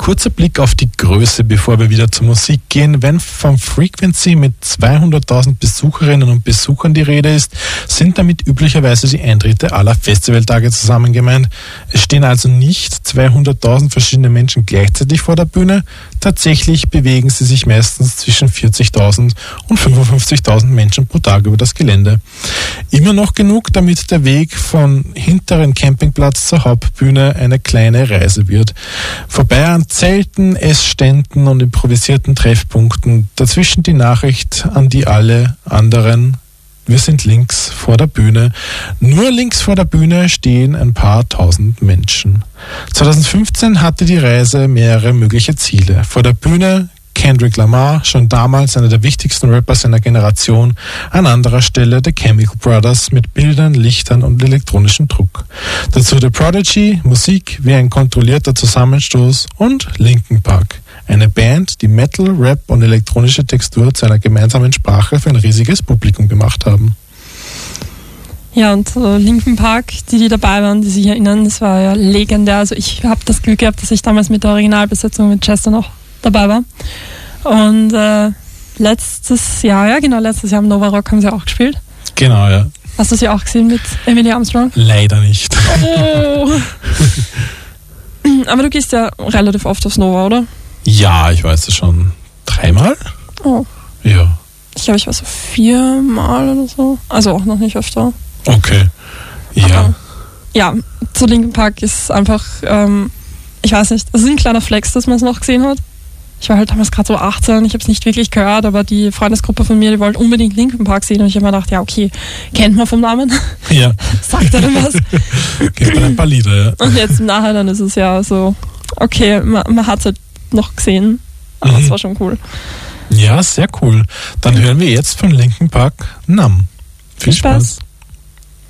kurzer Blick auf die Größe, bevor wir wieder zur Musik gehen. Wenn vom Frequency mit 200.000 Besucherinnen und Besuchern die Rede ist, sind damit üblicherweise die Eintritte aller Festivaltage zusammen gemeint. Es stehen also nicht 200.000 verschiedene Menschen gleichzeitig vor der Bühne. Tatsächlich bewegen sie sich meistens zwischen 40.000 und 55.000 Menschen pro Tag über das Gelände. Immer noch genug, damit der Weg von hinteren Campingplatz zur Hauptbühne eine kleine Reise wird. Vorbei an Zelten, Essständen und improvisierten Treffpunkten. Dazwischen die Nachricht an die alle anderen: Wir sind links vor der Bühne. Nur links vor der Bühne stehen ein paar tausend Menschen. 2015 hatte die Reise mehrere mögliche Ziele. Vor der Bühne Kendrick Lamar, schon damals einer der wichtigsten Rapper seiner Generation, an anderer Stelle The Chemical Brothers mit Bildern, Lichtern und elektronischem Druck. Dazu The Prodigy, Musik wie ein kontrollierter Zusammenstoß, und Linkin Park, eine Band, die Metal, Rap und elektronische Textur zu einer gemeinsamen Sprache für ein riesiges Publikum gemacht haben. Ja, und Linkin Park, die dabei waren, die sich erinnern, das war ja legendär. Also ich habe das Glück gehabt, dass ich damals mit der Originalbesetzung mit Chester noch dabei war. Und letztes Jahr im Nova Rock haben sie auch gespielt. Genau, ja. Hast du sie auch gesehen mit Emily Armstrong? Leider nicht. Oh. Aber du gehst ja relativ oft aufs Nova, oder? Ja, ich weiß es schon 3-mal. Oh. Ja. Ich glaube, ich war so 4-mal oder so. Also auch noch nicht öfter. Okay. Ja. Aber, ja, zu Linkin Park ist einfach, ich weiß nicht, es ist ein kleiner Flex, dass man es noch gesehen hat. Ich war halt damals gerade so 18, ich habe es nicht wirklich gehört, aber die Freundesgruppe von mir, die wollte unbedingt Linkin Park sehen und ich habe mir gedacht, ja okay, kennt man vom Namen? Ja. Sagt er denn was? Gibt man ein paar Lieder, ja. Und jetzt im Nachhinein ist es ja so, okay, man hat es halt noch gesehen, aber es war schon cool. Ja, sehr cool. Dann hören wir jetzt von Linkin Park Numb. Viel Spaß.